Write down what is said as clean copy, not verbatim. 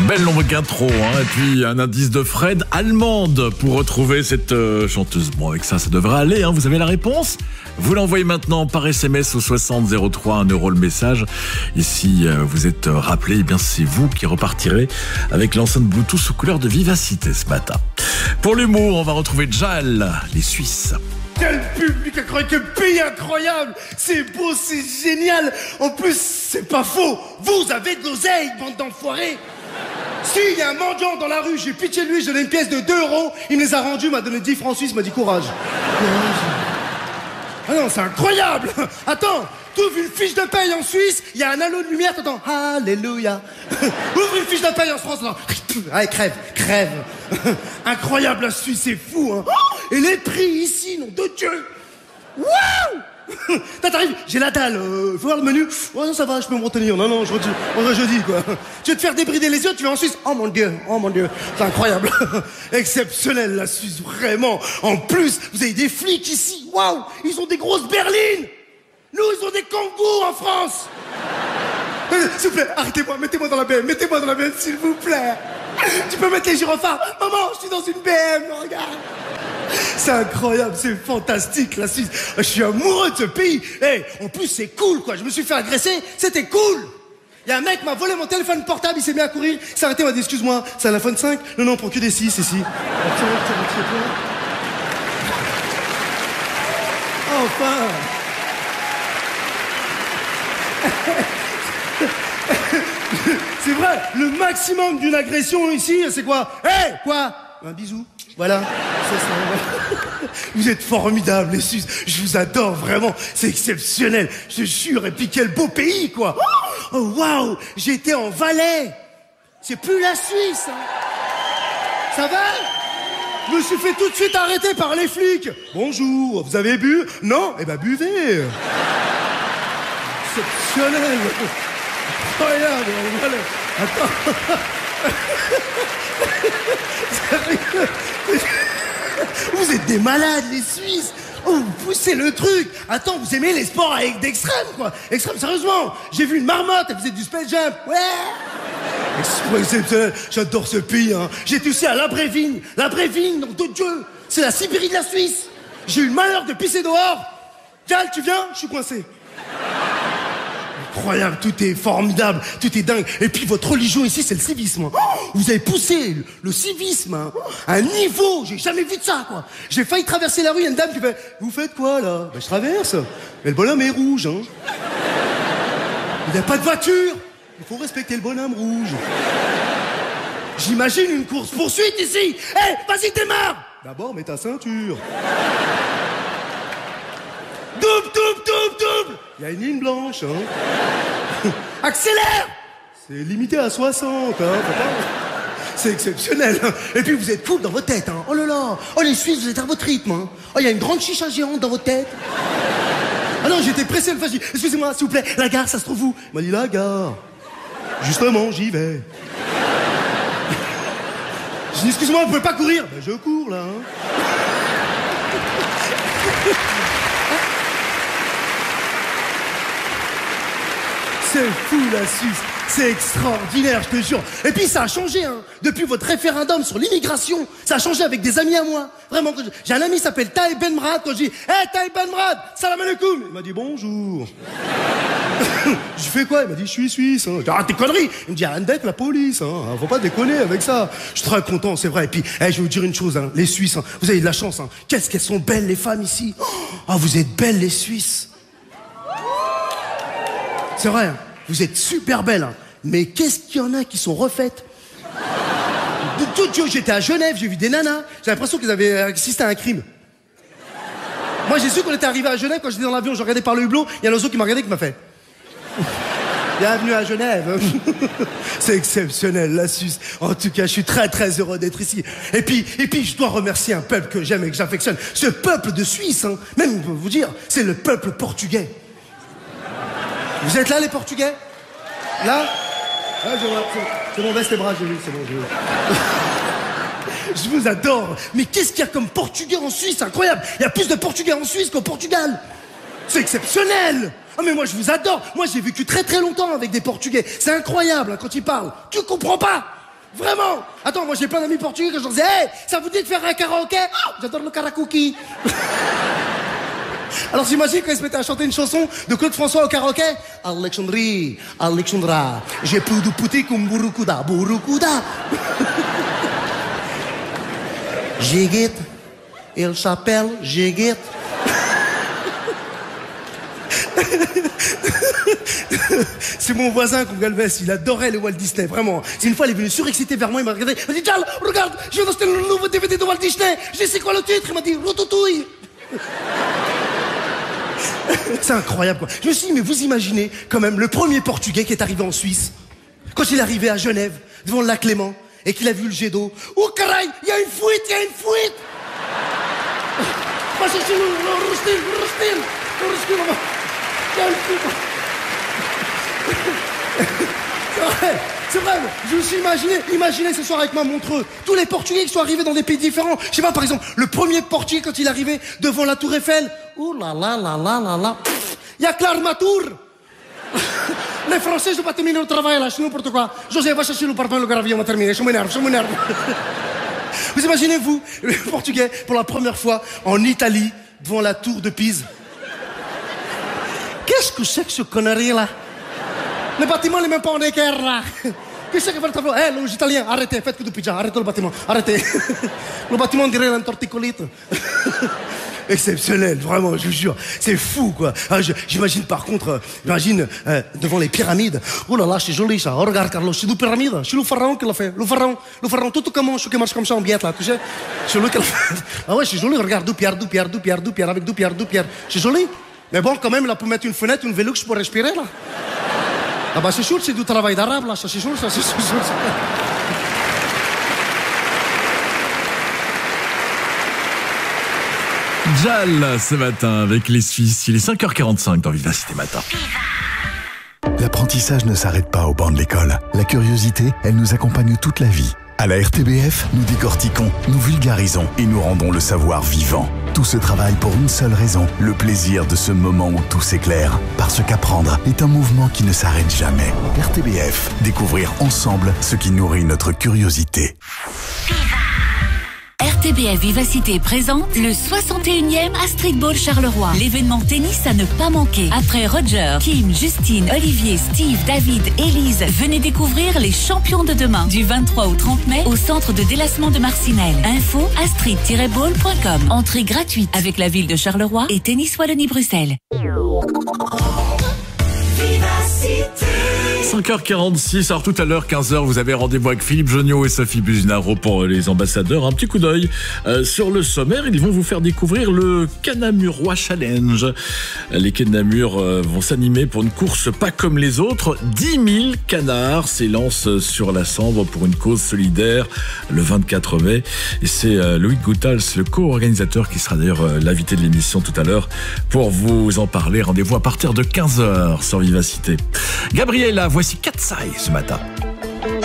Belle longue intro, et puis un indice de Fred, allemande, pour retrouver cette chanteuse. Bon, avec ça devrait aller, vous avez la réponse? Vous l'envoyez maintenant par SMS au 60 03, 1 € le message. Et si vous êtes rappelé, eh bien c'est vous qui repartirez avec l'enceinte Bluetooth aux couleurs de vivacité ce matin. Pour l'humour, on va retrouver Jal, les Suisses. Quel public incroyable, quel pays incroyable. C'est beau, c'est génial. En plus, c'est pas faux. Vous avez de l'oseille, bande d'enfoirés. Si, il y a un mendiant dans la rue, j'ai pitié de lui, je donné une pièce de 2 €, il me les a rendus, m'a donné 10 francs suisses, m'a dit courage. Ah non, c'est incroyable. Attends, t'ouvres une fiche de paye en Suisse, il y a un halo de lumière, t'entends Alléluia. Ouvre une fiche de paye en France, t'entends allez, crève. Incroyable, la Suisse, c'est fou, hein. Et les prix ici, nom de Dieu. Waouh. T'arrives, j'ai la dalle, faut voir le menu. Oh non, ça va, je peux me retenir. Non, je redis, quoi. Tu veux te faire débrider les yeux, tu vas en Suisse. Oh mon Dieu. C'est incroyable. Exceptionnel, la Suisse, vraiment. En plus, vous avez des flics ici. Waouh, ils ont des grosses berlines. Nous, ils ont des kangourous en France. S'il vous plaît, arrêtez-moi, mettez-moi dans la BM, s'il vous plaît. Tu peux mettre les gyrophares. Maman, je suis dans une BM, regarde. C'est incroyable, c'est fantastique, la Suisse. Je suis amoureux de ce pays. En plus, c'est cool, quoi. Je me suis fait agresser, c'était cool. Il y a un mec qui m'a volé mon téléphone portable, il s'est mis à courir. Il s'est arrêté, il m'a dit, excuse-moi, c'est un iPhone 5? Non, on prend que des 6 ici. Enfin. C'est vrai, le maximum d'une agression ici, c'est quoi? Quoi? Un bisou. Voilà. Vous êtes formidables, les Suisses. Je vous adore, vraiment. C'est exceptionnel. Je te jure. Et puis, quel beau pays, quoi. Oh, waouh. J'étais en Valais. C'est plus la Suisse, hein. Ça va? Je me suis fait tout de suite arrêter par les flics. Bonjour, vous avez bu? Non? Eh ben, buvez. Exceptionnel. Incroyable. Voilà. Attends. Vous êtes des malades, les Suisses. Oh, vous poussez le truc. Attends, vous aimez les sports avec d'extrême, quoi. Extrême, sérieusement. J'ai vu une marmotte, elle faisait du space jump. Ouais. Exceptionnel. J'adore ce pays, hein. J'étais aussi à Labrévigne. Labrévigne, nom de Dieu. C'est la Sibérie de la Suisse. J'ai eu le malheur de pisser dehors. Gal, tu viens? Je suis coincé. Incroyable, tout est formidable, tout est dingue. Et puis votre religion ici, c'est le civisme. Vous avez poussé le civisme à un niveau, j'ai jamais vu de ça, quoi. J'ai failli traverser la rue, il y a une dame qui fait « Vous faites quoi, là ?» Ben, je traverse. Mais le bonhomme est rouge, hein. Il n'y a pas de voiture. Il faut respecter le bonhomme rouge. J'imagine une course-poursuite ici. Vas-y, démarre. D'abord, mets ta ceinture. Double. Il y a une ligne blanche, hein. Accélère. C'est limité à 60, hein. C'est exceptionnel, hein. Et puis vous êtes cool dans votre tête, hein. Oh là là. Oh, les Suisses, vous êtes à votre rythme, hein. Oh, il y a une grande chicha géante dans votre tête. Ah non, j'étais pressé, le excusez-moi, s'il vous plaît, la gare, ça se trouve où? Il m'a dit, la gare. Justement, j'y vais. J'ai dit, excusez-moi, vous pouvez pas courir? Ben, je cours, là, hein. C'est fou, la Suisse. C'est extraordinaire, je te jure. Et puis ça a changé, hein. Depuis votre référendum sur l'immigration, ça a changé avec des amis à moi. Vraiment, j'ai un ami qui s'appelle Taï Benmrad. Quand je dis « Hey, Taï Benmrad, salam alaikum !» Il m'a dit « Bonjour. » Je fais quoi? Il m'a dit « Je suis suisse. Hein. » Arrête tes conneries. Il me dit « Andek, la police. Hein. Faut pas déconner avec ça. » Je suis très content, c'est vrai. Et puis, je vais vous dire une chose, hein. Les Suisses, hein, vous avez de la chance. Hein. Qu'est-ce qu'elles sont belles, les femmes ici. Oh, vous êtes belles, les Suisses. C'est vrai, hein. Vous êtes super belles, hein. Mais qu'est-ce qu'il y en a qui sont refaites? De tout Dieu, j'étais à Genève, j'ai vu des nanas. J'ai l'impression qu'ils avaient assisté à un crime. Moi, j'ai su qu'on était arrivé à Genève, quand j'étais dans l'avion, je regardais par le hublot, il y a l'oiseau qui m'a regardé, qui m'a fait bienvenue à Genève. C'est exceptionnel, la Suisse. En tout cas, je suis très très heureux d'être ici. Et puis, je dois remercier un peuple que j'aime et que j'affectionne. Ce peuple de Suisse, hein, même, je peux vous dire, c'est le peuple portugais. Vous êtes là, les Portugais? Là? C'est mon veste-bras, j'ai vu, c'est bon, j'ai vu. Je vous adore. Mais qu'est-ce qu'il y a comme Portugais en Suisse? Incroyable. Il y a plus de Portugais en Suisse qu'au Portugal. C'est exceptionnel. Ah mais moi je vous adore. Moi j'ai vécu très très longtemps avec des Portugais. C'est incroyable hein, quand ils parlent. Tu comprends pas. Vraiment. Attends, moi j'ai plein d'amis portugais que je leur disais, hey, ça vous dit de faire un karaoké? Oh, j'adore le karakuki. Alors j'imagine quand ils se mettaient à chanter une chanson de Claude François au karaoké. Alexandrie, Alexandra, j'ai plus de pouti comme Burukuda, Burukuda. Jiguette, il s'appelle Jiguette. C'est mon voisin Gongalves, il adorait le Walt Disney, vraiment. C'est une fois, il est venu surexcité vers moi, il m'a regardé, il m'a dit, Jal, regarde, je viens d'acheter le nouveau DVD de Walt Disney. Je dis, c'est quoi le titre? Il m'a dit, Routouille. C'est incroyable, quoi. Je me suis dit, mais vous imaginez quand même le premier Portugais qui est arrivé en Suisse, quand il est arrivé à Genève, devant le lac Léman, et qu'il a vu le jet d'eau. Oh, caray, il y a une fuite, il y a une fuite. C'est vrai, je me suis imaginé ce soir avec ma Montreux, tous les Portugais qui sont arrivés dans des pays différents. Je sais pas, par exemple, le premier Portugais quand il est arrivé devant la Tour Eiffel. Ouh là là là là là là. Il y a que l'armature. Les Français sont pas terminés le travail là, c'est n'importe quoi. José, va chercher le parfum, le gravillon, on va terminer. Je m'énerve. Vous imaginez, vous, le Portugais, pour la première fois en Italie, devant la Tour de Pise. Qu'est-ce que c'est que ce connerie là? Le bâtiment n'est même pas en équerre là. Qu'est-ce que fait le tableau? Eh, les Italiens, arrêtez, faites que du pizza, arrêtez le bâtiment, arrêtez. Le bâtiment dirait l'entorticolite. Exceptionnel, vraiment, je vous jure. C'est fou, quoi. J'imagine par contre, devant les pyramides. Oh là là, c'est joli ça. Oh, regarde, Carlos, c'est des pyramides. C'est le pharaon qui l'a fait. Le pharaon, tout comment, qui marche comme ça en biette là, tu sais. C'est lui qui l'a fait. Ah ouais, c'est joli, regarde, deux pierres, avec deux pierres. C'est joli. Mais bon, quand même, là, pour mettre une fenêtre, une Velux pour respirer, là. Ah bah c'est sûr, c'est du travail d'arabe, là, ça c'est sûr, ça c'est sûr. Jal, ce matin, avec les Suisses. Il est 5h45 dans Vivacité Matin. L'apprentissage ne s'arrête pas au banc de l'école. La curiosité, elle nous accompagne toute la vie. À la RTBF, nous décortiquons, nous vulgarisons et nous rendons le savoir vivant. Tout ce travail pour une seule raison, le plaisir de ce moment où tout s'éclaire. Parce qu'apprendre est un mouvement qui ne s'arrête jamais. RTBF, découvrir ensemble ce qui nourrit notre curiosité. RTBF Vivacité présente le 61e Astrid Ball Charleroi. L'événement tennis à ne pas manquer. Après Roger, Kim, Justine, Olivier, Steve, David, Élise, venez découvrir les champions de demain. Du 23 au 30 mai au centre de délassement de Marcinelle. Info astrid-ball.com. Entrée gratuite avec la ville de Charleroi et Tennis Wallonie-Bruxelles. 5h46, alors tout à l'heure, 15h, vous avez rendez-vous avec Philippe Jonio et Sophie Buzinaro pour les ambassadeurs. Un petit coup d'œil sur le sommaire, ils vont vous faire découvrir le Canamurois Challenge. Les quais de Namur vont s'animer pour une course pas comme les autres. 10 000 canards s'élancent sur la Sambre pour une cause solidaire le 24 mai. Et c'est Loïc Goutals, le co-organisateur, qui sera d'ailleurs l'invité de l'émission tout à l'heure pour vous en parler. Rendez-vous à partir de 15h sur Vivacité. Gabriella, voici Katsai ce matin.